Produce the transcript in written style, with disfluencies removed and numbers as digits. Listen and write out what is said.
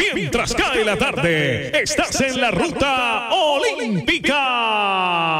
Mientras cae la tarde, estás en la ruta olímpica.